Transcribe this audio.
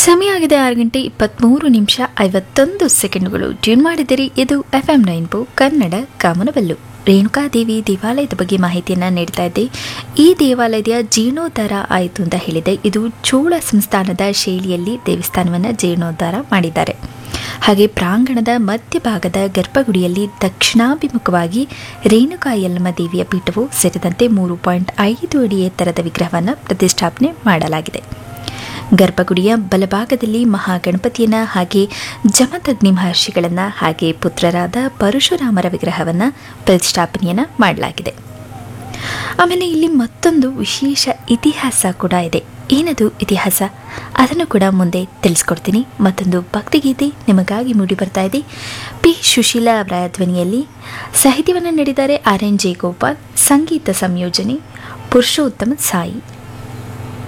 ಸಮಯ ಆಗಿದೆ 6 ಗಂಟೆ 23 ನಿಮಿಷ 51 ಸೆಕೆಂಡ್ಗಳು. ಟ್ಯೂನ್ ಮಾಡಿದಿರಿ. ಇದು FM 9 ಕನ್ನಡ ಕಾಮನಬೆಲ್ಲು. ರೇಣುಕಾದೇವಿ ದೇವಾಲಯದ ಬಗ್ಗೆ ಮಾಹಿತಿಯನ್ನು ನೀಡ್ತಾ ಇದ್ದೆ. ಈ ದೇವಾಲಯದ ಜೀರ್ಣೋದ್ಧಾರ ಆಯಿತು ಅಂತ ಹೇಳಿದೆ. ಇದು ಚೋಳ ಸಂಸ್ಥಾನದ ಶೈಲಿಯಲ್ಲಿ ದೇವಸ್ಥಾನವನ್ನು ಜೀರ್ಣೋದ್ಧಾರ ಮಾಡಿದ್ದಾರೆ. ಹಾಗೆ ಪ್ರಾಂಗಣದ ಮಧ್ಯಭಾಗದ ಗರ್ಭಗುಡಿಯಲ್ಲಿ ದಕ್ಷಿಣಾಭಿಮುಖವಾಗಿ ರೇಣುಕಾ ಯಲ್ಲಮ್ಮ ದೇವಿಯ ಪೀಠವು ಸೇರಿದಂತೆ 3.5 ಅಡಿ ಎತ್ತರದ ವಿಗ್ರಹವನ್ನು ಪ್ರತಿಷ್ಠಾಪನೆ ಮಾಡಲಾಗಿದೆ. ಗರ್ಭಗುಡಿಯ ಬಲಭಾಗದಲ್ಲಿ ಮಹಾಗಣಪತಿಯನ್ನ ಹಾಗೆ ಜಮದಗ್ನಿ ಮಹರ್ಷಿಗಳನ್ನು ಹಾಗೆ ಪುತ್ರರಾದ ಪರಶುರಾಮರ ವಿಗ್ರಹವನ್ನು ಪ್ರತಿಷ್ಠಾಪನೆಯನ್ನು ಮಾಡಲಾಗಿದೆ. ಆಮೇಲೆ ಇಲ್ಲಿ ಮತ್ತೊಂದು ವಿಶೇಷ ಇತಿಹಾಸ ಕೂಡ ಇದೆ. ಏನದು ಇತಿಹಾಸ ಅದನ್ನು ಕೂಡ ಮುಂದೆ ತಿಳಿಸ್ಕೊಡ್ತೀನಿ. ಮತ್ತೊಂದು ಭಕ್ತಿಗೀತೆ ನಿಮಗಾಗಿ ಮೂಡಿ ಬರ್ತಾ ಇದೆ. ಪಿ ಸುಶೀಲಾ ಅವರ ಧ್ವನಿಯಲ್ಲಿ. ಸಾಹಿತ್ಯವನ್ನು ನೀಡಿದ್ದಾರೆ RN ಜಯಗೋಪಾಲ್. ಸಂಗೀತ ಸಂಯೋಜನೆ ಪುರುಷೋತ್ತಮ ಸಾಯಿ.